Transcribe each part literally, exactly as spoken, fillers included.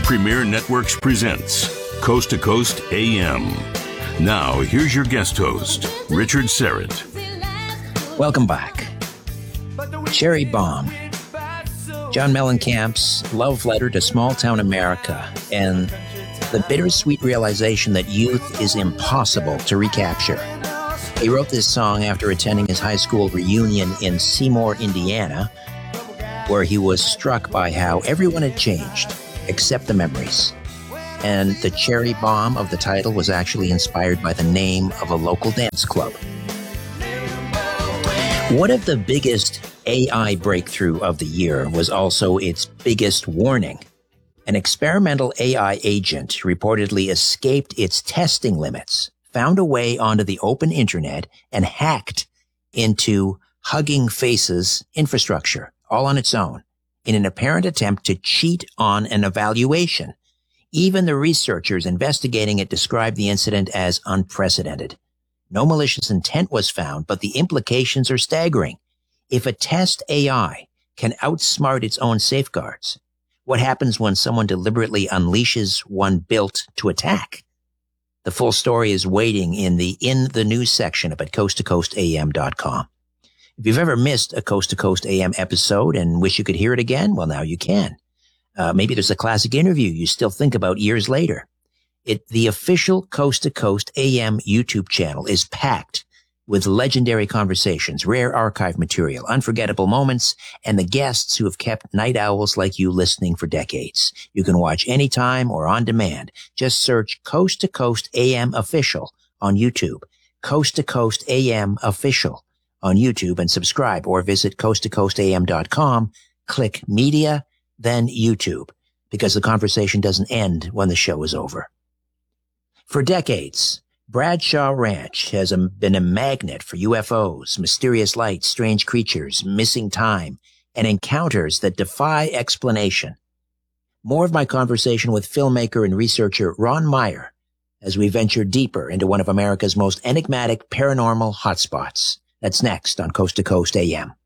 Premier Networks presents Coast to Coast A M. Now, here's your guest host, Richard Syrett. Welcome back. Cherry Bomb. John Mellencamp's love letter to small-town America and the bittersweet realization that youth is impossible to recapture. He wrote this song after attending his high school reunion in Seymour, Indiana, where he was struck by how everyone had changed, except the memories. And the cherry bomb of the title was actually inspired by the name of a local dance club. One of the biggest A I breakthrough of the year was also its biggest warning. An experimental A I agent reportedly escaped its testing limits, found a way onto the open internet, and hacked into Hugging Face's infrastructure, all on its own, in an apparent attempt to cheat on an evaluation. Even the researchers investigating it described the incident as unprecedented. No malicious intent was found, but the implications are staggering. If a test A I can outsmart its own safeguards, what happens when someone deliberately unleashes one built to attack? The full story is waiting in the In the News section up at coast to coast a m dot com. If you've ever missed a Coast to Coast A M episode and wish you could hear it again, well, now you can. Uh, maybe there's a classic interview you still think about years later. It, the official Coast to Coast A M YouTube channel is packed with legendary conversations, rare archive material, unforgettable moments, and the guests who have kept night owls like you listening for decades. You can watch anytime or on demand. Just search Coast to Coast A M Official on YouTube, Coast to Coast A M Official on YouTube, and subscribe, or visit coast to coast a m dot com, click Media, then YouTube, because the conversation doesn't end when the show is over. For decades, Bradshaw Ranch has been a magnet for U F Os, mysterious lights, strange creatures, missing time, and encounters that defy explanation. More of my conversation with filmmaker and researcher Ron Meyer as we venture deeper into one of America's most enigmatic paranormal hotspots. That's next on Coast to Coast A M.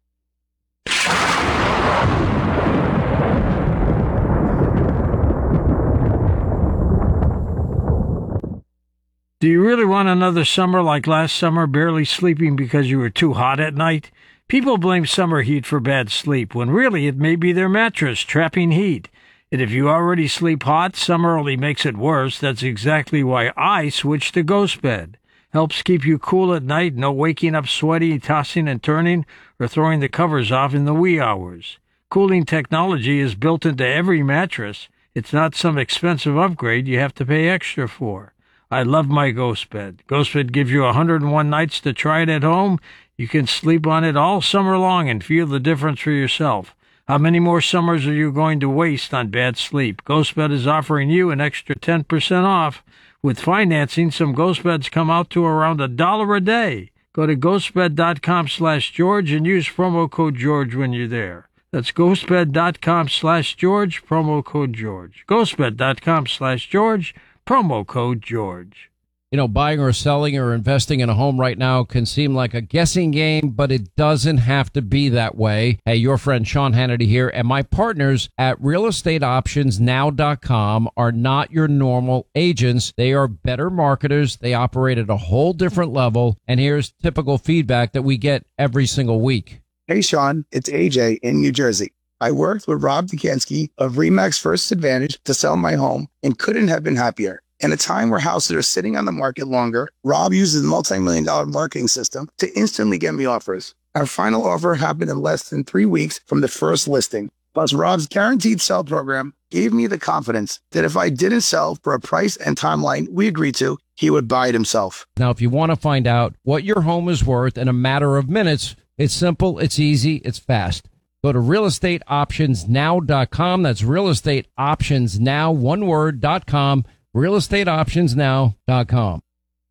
Do you really want another summer like last summer, barely sleeping because you were too hot at night? People blame summer heat for bad sleep, when really it may be their mattress trapping heat. And if you already sleep hot, summer only makes it worse. That's exactly why I switched to Ghost Bed. Helps keep you cool at night, no waking up sweaty, tossing and turning, or throwing the covers off in the wee hours. Cooling technology is built into every mattress. It's not some expensive upgrade you have to pay extra for. I love my Ghost Bed. Ghost Bed gives you one hundred one nights to try it at home. You can sleep on it all summer long and feel the difference for yourself. How many more summers are you going to waste on bad sleep? Ghost Bed is offering you an extra ten percent off. With financing, some Ghost Beds come out to around a dollar a day. Go to ghostbed.com slash George and use promo code George when you're there. That's ghostbed.com slash George, promo code George. ghostbed.com slash George, promo code George. You know, buying or selling or investing in a home right now can seem like a guessing game, but it doesn't have to be that way. Hey, your friend Sean Hannity here, and my partners at real estate options now dot com are not your normal agents. They are better marketers. They operate at a whole different level, and here's typical feedback that we get every single week. Hey, Sean, it's A J in New Jersey. I worked with Rob Dukansky of Remax First Advantage to sell my home and couldn't have been happier. In a time where houses are sitting on the market longer, Rob uses a multi-million dollar marketing system to instantly get me offers. Our final offer happened in less than three weeks from the first listing. Plus, Rob's guaranteed sell program gave me the confidence that if I didn't sell for a price and timeline we agreed to, he would buy it himself. Now, if you want to find out what your home is worth in a matter of minutes, it's simple, it's easy, it's fast. Go to real estate options now dot com. That's real estate options now, one word, dot com. real estate options now dot com.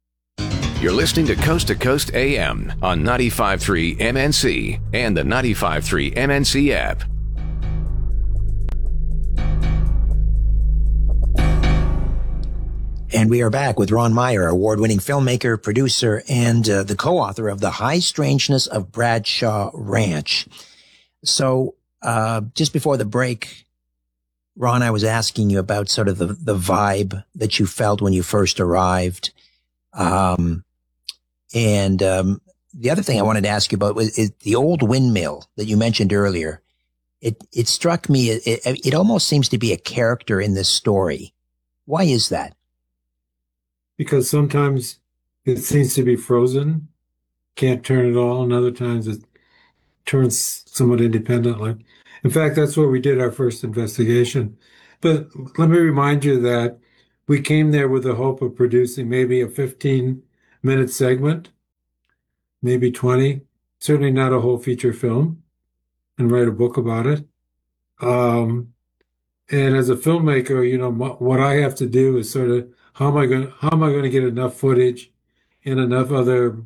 You're listening to Coast to Coast A M on ninety-five point three M N C and the ninety-five point three M N C app. And we are back with Ron Meyer, award-winning filmmaker, producer, and uh, the co-author of The High Strangeness of Bradshaw Ranch. So uh just before the break, Ron, I was asking you about sort of the, the vibe that you felt when you first arrived. Um, and um, the other thing I wanted to ask you about was is the old windmill that you mentioned earlier. It it struck me, it, it, it almost seems to be a character in this story. Why is that? Because sometimes it seems to be frozen, can't turn at all, and other times it turns somewhat independently. In fact, that's where we did our first investigation. But let me remind you that we came there with the hope of producing maybe a fifteen-minute segment, maybe twenty, certainly not a whole feature film, and write a book about it. Um, and as a filmmaker, you know, what I have to do is sort of how am I going how am I going to get enough footage and enough other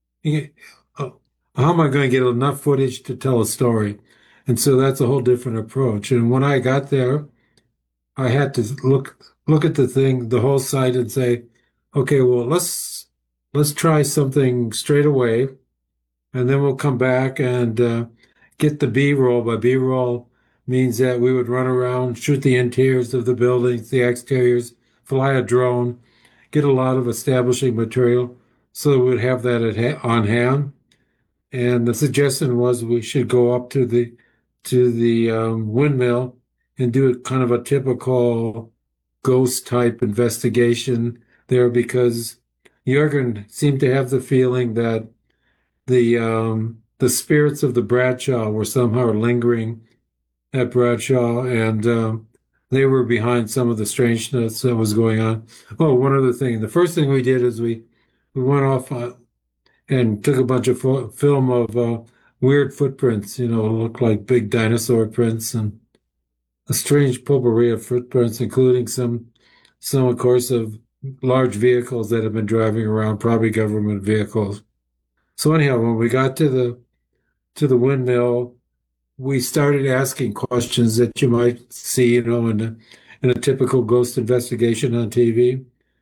uh, how am I going to get enough footage to tell a story? And so that's a whole different approach. And when I got there, I had to look look at the thing, the whole site, and say, okay, well, let's let's try something straight away, and then we'll come back and uh, get the B-roll. By B-roll means that we would run around, shoot the interiors of the buildings, the exteriors, fly a drone, get a lot of establishing material, so we would have that at ha- on hand. And the suggestion was we should go up to the to the um, windmill and do a kind of a typical ghost type investigation there, because Jurgen seemed to have the feeling that the um, the spirits of the Bradshaw were somehow lingering at Bradshaw, and um, they were behind some of the strangeness that was going on. Oh, one other thing. The first thing we did is we, we went off uh, and took a bunch of fo- film of uh, weird footprints, you know, looked like big dinosaur prints, and a strange potpourri of footprints, including some, some, of course, of large vehicles that have been driving around, probably government vehicles. So anyhow, when we got to the to the windmill, we started asking questions that you might see, you know, in a, in a typical ghost investigation on T V.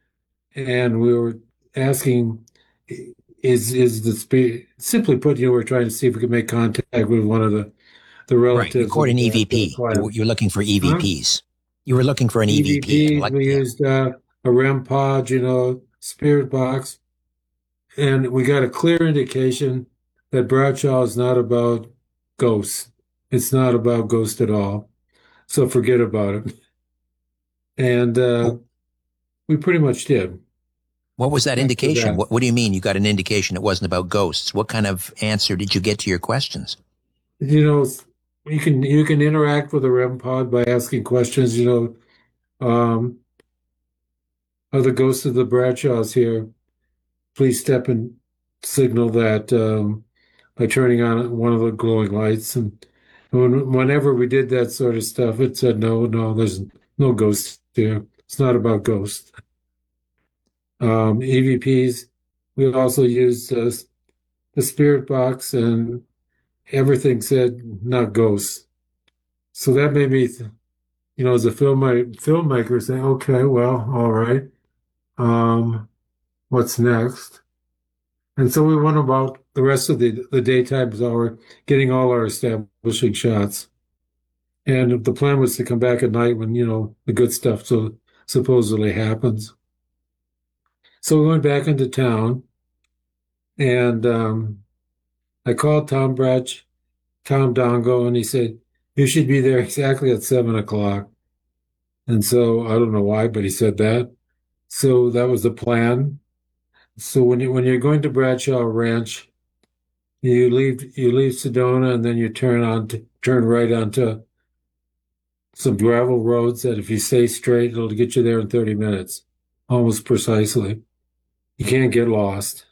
And we were asking, is is the spirit, simply put, you know, we're trying to see if we could make contact with one of the, the relatives. Right, record an E V P. You're looking for E V Ps. Huh? You were looking for an E V P. E V Ps, like, we yeah. used uh, a REM pod, you know, spirit box. And we got a clear indication that Bradshaw is not about ghosts. It's not about ghosts at all. So forget about it. And uh, we pretty much did. What was that indication? That. What, what do you mean you got an indication it wasn't about ghosts? What kind of answer did you get to your questions? You know, you can you can interact with a REM pod by asking questions, you know, um, are the ghosts of the Bradshaws here? Please step and signal that um, by turning on one of the glowing lights. And when, whenever we did that sort of stuff, it said, no, no, there's no ghosts here. It's not about ghosts. Um, E V Ps, we also used uh, the spirit box, and everything said not ghosts. So that made me, th- you know, as a filmmaker, filmmaker say, okay, well, all right. Um, what's next? And so we went about the rest of the, the daytime hour getting all our establishing shots. And the plan was to come back at night when, you know, the good stuff so supposedly happens. So we went back into town, and um, I called Tom Bratch, Tom Dongo, and he said, you should be there exactly at seven o'clock. And so I don't know why, but he said that. So that was the plan. So when you when you're going to Bradshaw Ranch, you leave you leave Sedona, and then you turn on to, turn right onto some gravel roads that, if you stay straight, it'll get you there in thirty minutes, almost precisely. You can't get lost.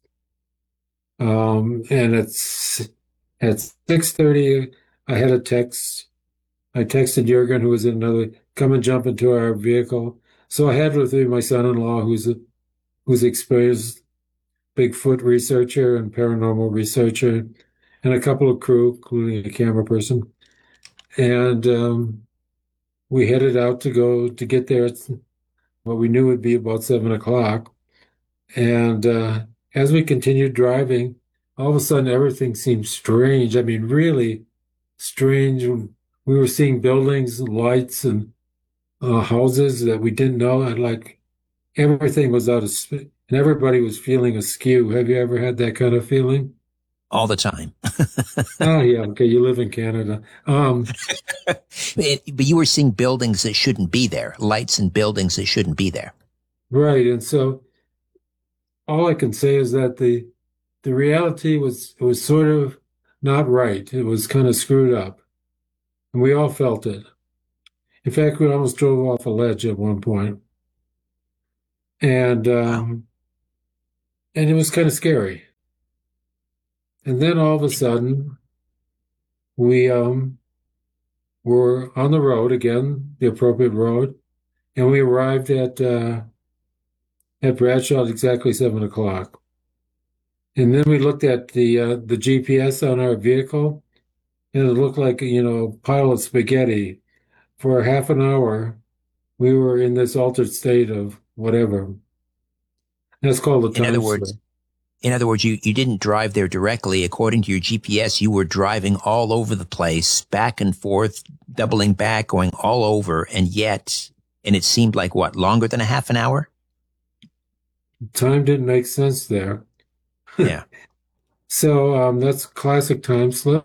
Um, and it's at six thirty. I had a text. I texted Jurgen, who was in another, come and jump into our vehicle. So I had with me my son-in-law, who's a who's experienced Bigfoot researcher and paranormal researcher, and a couple of crew, including a camera person. And um, we headed out to go to get there at what we knew would be about seven o'clock. And uh, as we continued driving, all of a sudden everything seemed strange. I mean, really strange. we were seeing buildings and lights and uh, houses that we didn't know. And like everything was out of, and everybody was feeling askew. Have you ever had that kind of feeling? All the time. Oh, yeah. Okay. You live in Canada. Um, but, but you were seeing buildings that shouldn't be there, lights and buildings that shouldn't be there. Right. And so all I can say is that the, the reality was, it was sort of not right. It was kind of screwed up. And we all felt it. In fact, we almost drove off a ledge at one point. And, um, wow. and it was kind of scary. And then all of a sudden, we um, were on the road again, the appropriate road, and we arrived at uh, at Bradshaw at exactly seven o'clock. And then we looked at the uh, the G P S on our vehicle, and it looked like, you know, a pile of spaghetti. For half an hour, we were in this altered state of whatever. That's called a time In other words. slip. In other words, you, you didn't drive there directly. According to your G P S, you were driving all over the place, back and forth, doubling back, going all over. And yet, and it seemed like what, longer than a half an hour? Time didn't make sense there. Yeah. So um, that's classic time slip.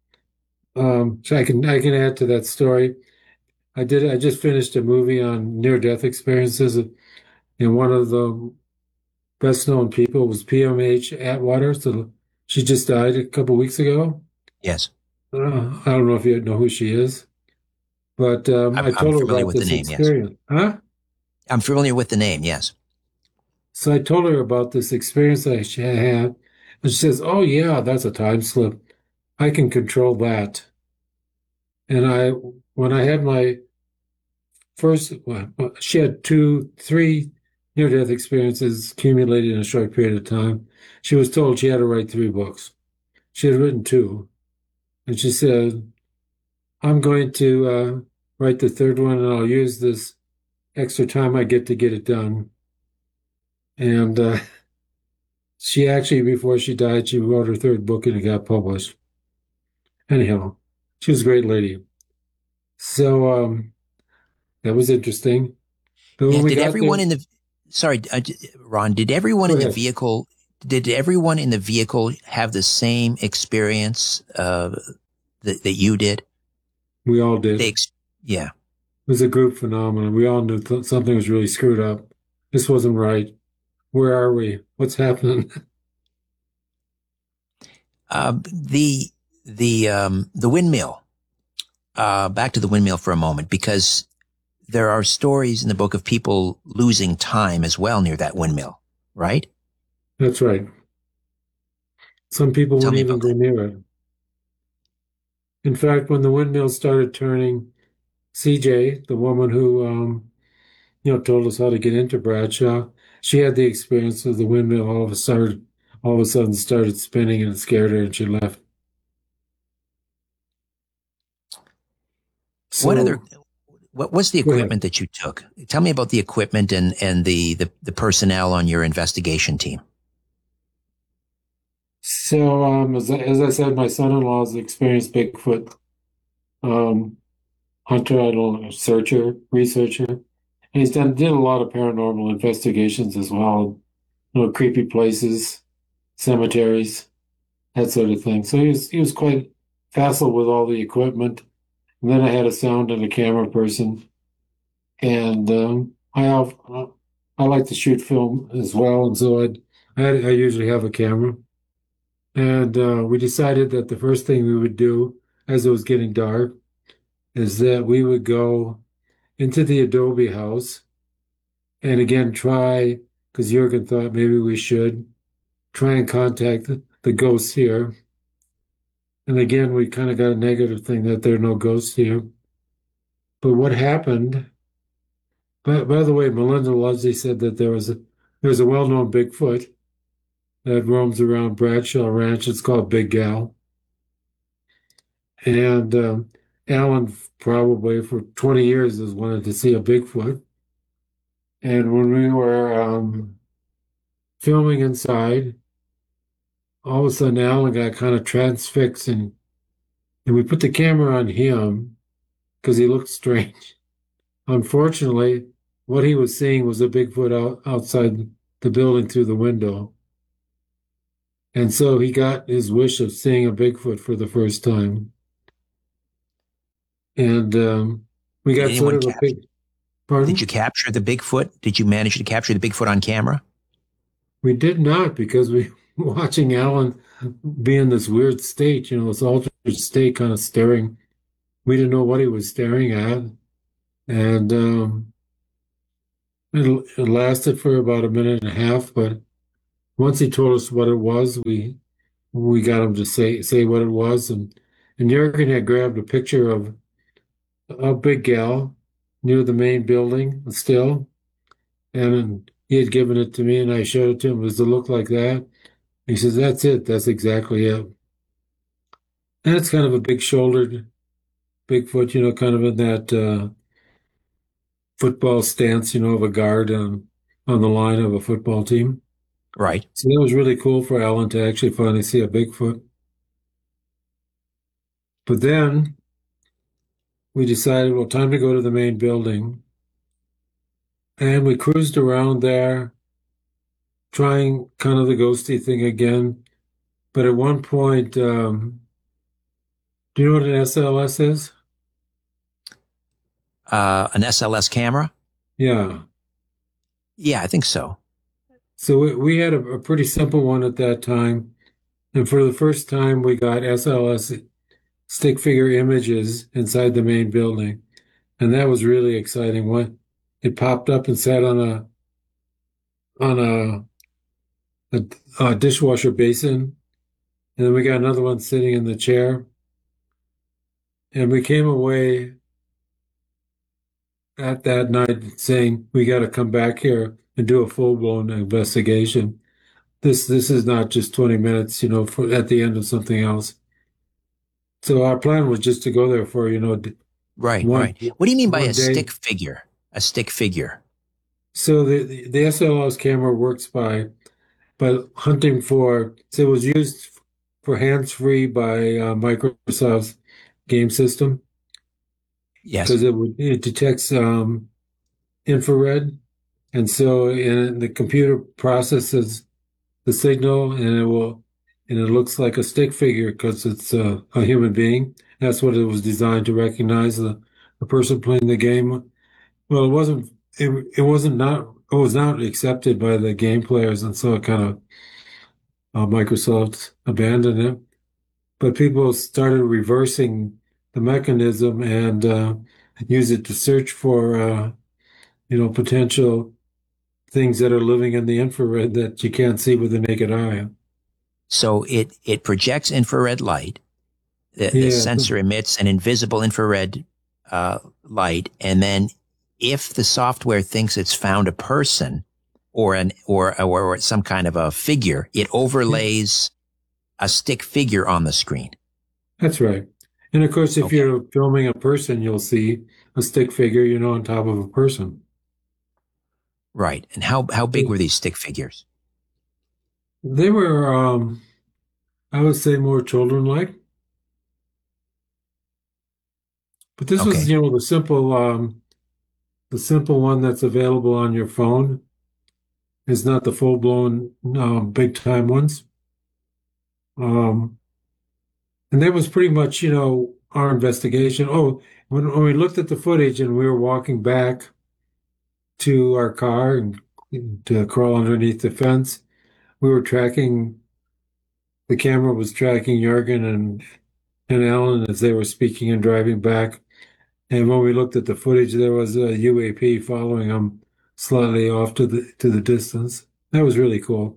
Um, so I can I can add to that story. I did. I just finished a movie on near-death experiences, and one of the best-known people was P M H Atwater. So she just died a couple weeks ago. Yes. Uh, I don't know if you know who she is, but um, I told her about this name, experience. Yes. Huh? I'm familiar with the name. Yes. So I told her about this experience that she had, and she says, "Oh yeah, that's a time slip. I can control that." And I, when I had my first, well, she had two, three near-death experiences accumulated in a short period of time. She was told she had to write three books. She had written two. And she said, I'm going to uh, write the third one, and I'll use this extra time I get to get it done. And uh, she actually, before she died, she wrote her third book, and it got published. Anyhow, she was a great lady. So um, that was interesting. But yeah, did everyone there, in the sorry, uh, Ron? Did everyone in the vehicle? Did everyone in the vehicle have the same experience uh, that that you did? We all did. They ex- yeah, it was a group phenomenon. We all knew th- something was really screwed up. This wasn't right. Where are we? What's happening? uh, the the um, the windmill. Uh, back to the windmill for a moment, because there are stories in the book of people losing time as well near that windmill, right? That's right. Some people Tell wouldn't even go near it. In fact, when the windmill started turning, C J, the woman who, um, you know, told us how to get into Bradshaw, she had the experience of the windmill all of a sudden, all of a sudden started spinning, and it scared her, and she left. So, what other, what was the equipment that you took? Tell me about the equipment and, and the, the, the personnel on your investigation team. So, um, as, I, as I said, my son-in-law is an experienced Bigfoot um, hunter, I don't know, searcher, researcher. And he's done, did a lot of paranormal investigations as well. You know, creepy places, cemeteries, that sort of thing. So he was, he was quite facile with all the equipment. And then I had a sound and a camera person, and um, I have, I like to shoot film as well, and so I'd, I I usually have a camera. And uh, we decided that the first thing we would do, as it was getting dark, is that we would go into the Adobe house, and again try, because Jurgen thought maybe we should try and contact the, the ghosts here. And again, we kind of got a negative thing that there are no ghosts here. But what happened, by, by the way, Melinda Ludsey said that there was a there's a well-known Bigfoot that roams around Bradshaw Ranch. It's called Big Gal. And um, Alan probably for twenty years has wanted to see a Bigfoot. And when we were um, filming inside, all of a sudden Alan got kind of transfixed, and, and we put the camera on him, because he looked strange. Unfortunately, what he was seeing was a Bigfoot out, outside the building through the window. And so he got his wish of seeing a Bigfoot for the first time. And um, we got sort of a big... Pardon? Did you capture the Bigfoot? Did you manage to capture the Bigfoot on camera? We did not, because we were watching Alan be in this weird state, you know, this altered state, kind of staring. We didn't know what he was staring at. And um, it, it lasted for about a minute and a half, but once he told us what it was, we we got him to say say what it was. And, and Jurgen had grabbed a picture of a big gal near the main building still, and he had given it to me, and I showed it to him. Does it look like that? He says, that's it. That's exactly it. And it's kind of a big-shouldered Bigfoot, you know, kind of in that uh, football stance, you know, of a guard on, on the line of a football team. Right. So that was really cool for Alan to actually finally see a Bigfoot. But then we decided, well, time to go to the main building. And we cruised around there, trying kind of the ghosty thing again. But at one point, um, do you know what an S L S is? Uh, an S L S camera? Yeah. Yeah, I think so. So we, we had a, a pretty simple one at that time. And for the first time, we got S L S stick figure images inside the main building. And that was really exciting. One, it popped up and sat on a on a, a, a dishwasher basin. And then we got another one sitting in the chair. And we came away at that night saying, we got to come back here and do a full-blown investigation. This this is not just twenty minutes, you know, for, at the end of something else. So our plan was just to go there for, you know... Right, one, right. What do you mean by a day. stick figure? A stick figure? So the, the, the S L S camera works by, by hunting for... So it was used for hands-free by uh, Microsoft's game system. Yes. Because it, would, it detects um, infrared. And so in, the computer processes the signal, and it will... And it looks like a stick figure because it's uh, a human being. That's what it was designed to recognize, the, the person playing the game. Well, it wasn't. It, it wasn't not. It was not accepted by the game players, and so it kind of uh, Microsoft abandoned it. But people started reversing the mechanism and uh, use it to search for, uh, you know, potential things that are living in the infrared that you can't see with the naked eye. So it, it projects infrared light. The, yeah. the sensor emits an invisible infrared uh, light, and then if the software thinks it's found a person or an or or some kind of a figure, it overlays a stick figure on the screen. That's right. And of course, if Okay. you're filming a person, you'll see a stick figure, you know, on top of a person. Right. And how how big were these stick figures? They were, um, I would say, more children-like. But this Okay. was, you know, the simple, um, the simple one that's available on your phone. It's not the full-blown, um, big-time ones. Um, and that was pretty much, you know, our investigation. Oh, when, when we looked at the footage and we were walking back to our car and to crawl underneath the fence, we were tracking, the camera was tracking Jurgen and, and Alan as they were speaking and driving back. And when we looked at the footage, there was a U A P following them slightly off to the to the distance. That was really cool.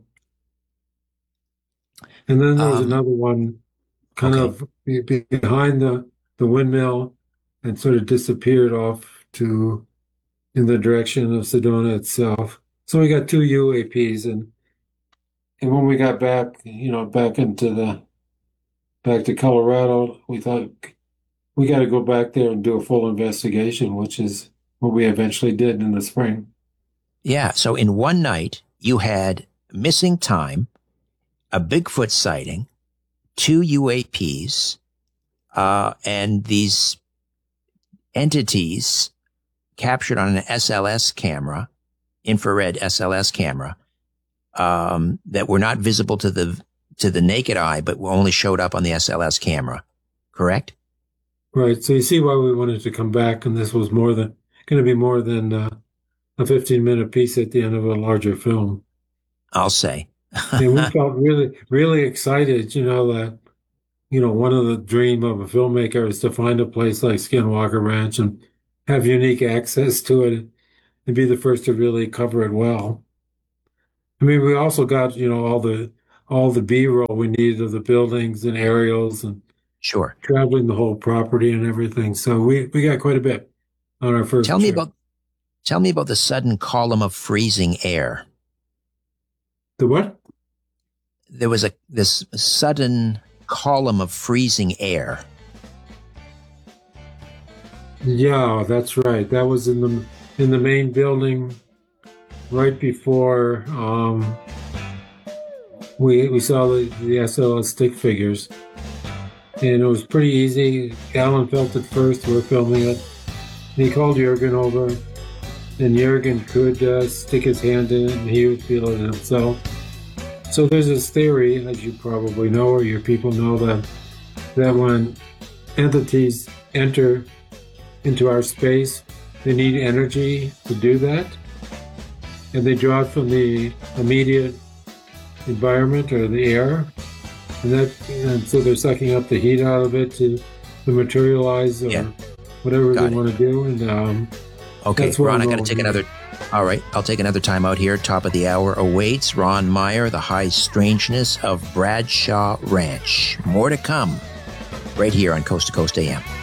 And then there was Um, another one kind okay. of be- behind the, the windmill and sort of disappeared off to in the direction of Sedona itself. So we got two U A Ps, and and when we got back, you know, back into the back to Colorado, we thought we got to go back there and do a full investigation, which is what we eventually did in the spring. Yeah. So in one night, you had missing time, a Bigfoot sighting, two U A Ps, uh, and these entities captured on an S L S camera, infrared S L S camera, um, that were not visible to the to the naked eye, but only showed up on the S L S camera. Correct? Right. So you see why we wanted to come back, and this was more than going to be more than uh, a fifteen minute piece at the end of a larger film. I'll say. And we felt really, really excited, you know, that, you know, one of the dream of a filmmaker is to find a place like Skinwalker Ranch and have unique access to it and be the first to really cover it well. I mean, we also got, you know, all the all the B-roll we needed of the buildings and aerials and Sure. traveling the whole property and everything. So we, we got quite a bit on our first Tell me trip. about tell me about the sudden column of freezing air. The what? There was a this sudden column of freezing air. Yeah, that's right. That was in the in the main building right before um, we we saw the, the S L S stick figures. And it was pretty easy. Alan felt it first. We were filming it. And he called Jurgen over. And Jurgen could uh, stick his hand in it and he would feel it himself. So there's this theory, as you probably know, or your people know, that that when entities enter into our space, they need energy to do that. And they draw it from the immediate environment or the air. And that, and so they're sucking up the heat out of it to, to materialize or Yeah. whatever Got they it. want to do. And um, Okay, That's where Ron, I I'm got to going take here. another. All right, I'll take another time out here. Top of the hour awaits. Ron Meyer, The High Strangeness of Bradshaw Ranch. More to come right here on Coast to Coast A M.